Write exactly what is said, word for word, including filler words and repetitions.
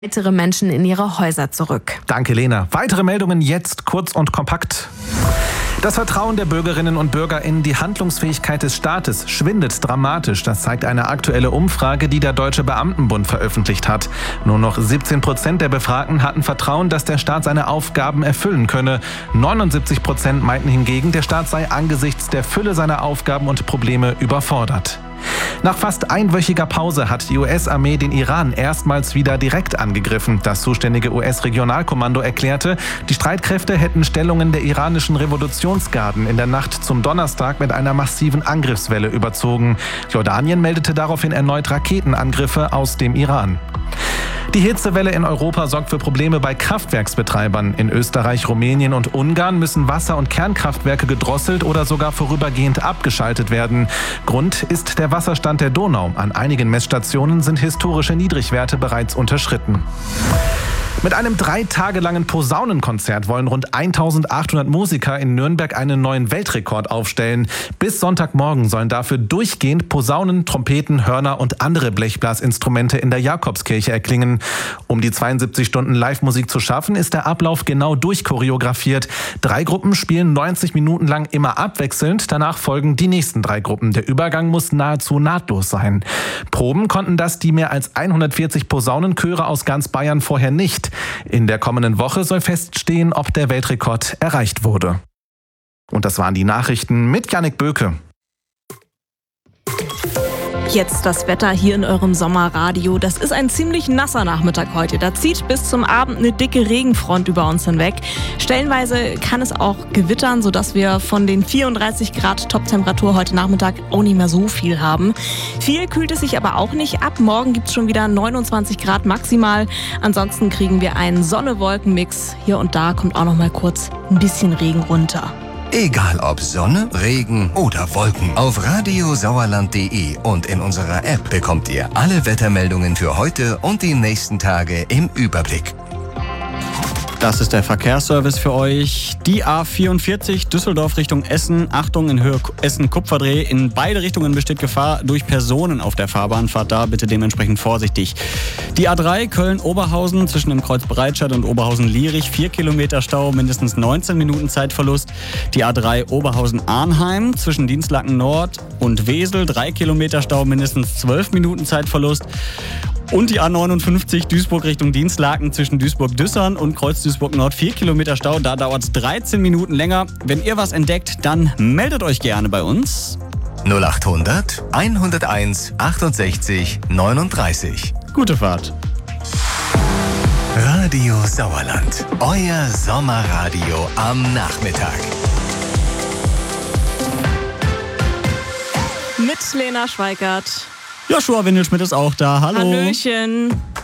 weitere Menschen in ihre Häuser zurück. Danke, Lena. Weitere Meldungen jetzt kurz und kompakt. Das Vertrauen der Bürgerinnen und Bürger in die Handlungsfähigkeit des Staates schwindet dramatisch. Das zeigt eine aktuelle Umfrage, die der Deutsche Beamtenbund veröffentlicht hat. Nur noch siebzehn Prozent der Befragten hatten Vertrauen, dass der Staat seine Aufgaben erfüllen könne. neunundsiebzig Prozent meinten hingegen, der Staat sei angesichts der Fülle seiner Aufgaben und Probleme überfordert. Nach fast einwöchiger Pause hat die U S-Armee den Iran erstmals wieder direkt angegriffen. Das zuständige U S-Regionalkommando erklärte, die Streitkräfte hätten Stellungen der iranischen Revolutionsgarden in der Nacht zum Donnerstag mit einer massiven Angriffswelle überzogen. Jordanien meldete daraufhin erneut Raketenangriffe aus dem Iran. Die Hitzewelle in Europa sorgt für Probleme bei Kraftwerksbetreibern. In Österreich, Rumänien und Ungarn müssen Wasser- und Kernkraftwerke gedrosselt oder sogar vorübergehend abgeschaltet werden. Grund ist der Wasserstand der Donau. An einigen Messstationen sind historische Niedrigwerte bereits unterschritten. Mit einem drei Tage langen Posaunenkonzert wollen rund eintausendachthundert Musiker in Nürnberg einen neuen Weltrekord aufstellen. Bis Sonntagmorgen sollen dafür durchgehend Posaunen, Trompeten, Hörner und andere Blechblasinstrumente in der Jakobskirche erklingen. Um die zweiundsiebzig Stunden Live-Musik zu schaffen, ist der Ablauf genau durchchoreografiert. Drei Gruppen spielen neunzig Minuten lang immer abwechselnd. Danach folgen die nächsten drei Gruppen. Der Übergang muss nahezu nahtlos sein. Proben konnten das die mehr als hundertvierzig Posaunenchöre aus ganz Bayern vorher nicht. In der kommenden Woche soll feststehen, ob der Weltrekord erreicht wurde. Und das waren die Nachrichten mit Jannik Böke. Jetzt das Wetter hier in eurem Sommerradio. Das ist ein ziemlich nasser Nachmittag heute. Da zieht bis zum Abend eine dicke Regenfront über uns hinweg. Stellenweise kann es auch gewittern, sodass wir von den vierunddreißig Grad Toptemperatur heute Nachmittag auch nicht mehr so viel haben. Viel kühlt es sich aber auch nicht. Ab morgen gibt es schon wieder neunundzwanzig Grad maximal. Ansonsten kriegen wir einen Sonne-Wolken-Mix. Hier und da kommt auch noch mal kurz ein bisschen Regen runter. Egal ob Sonne, Regen oder Wolken, auf radiosauerland punkt de und in unserer App bekommt ihr alle Wettermeldungen für heute und die nächsten Tage im Überblick. Das ist der Verkehrsservice für euch. Die A vierundvierzig Düsseldorf Richtung Essen. Achtung, in Höhe Essen-Kupferdreh. In beide Richtungen besteht Gefahr durch Personen auf der Fahrbahn. Fahrt da bitte dementsprechend vorsichtig. Die A drei Köln-Oberhausen zwischen dem Kreuz Breitscheid und Oberhausen-Lierich. Vier Kilometer Stau, mindestens neunzehn Minuten Zeitverlust. Die A drei Oberhausen-Arnheim zwischen Dienstlaken Nord und Wesel. Drei Kilometer Stau, mindestens zwölf Minuten Zeitverlust. Und die A neunundfünfzig Duisburg Richtung Dienstlaken zwischen Duisburg-Düssern und Kreuz Duisburg-Nord. Vier Kilometer Stau, da dauert es dreizehn Minuten länger. Wenn ihr was entdeckt, dann meldet euch gerne bei uns. null achthundert hunderteins achtundsechzig neununddreißig. Gute Fahrt. Radio Sauerland, euer Sommerradio am Nachmittag. Mit Lena Schweikert. Joshua Windelschmidt ist auch da. Hallo. Hallöchen.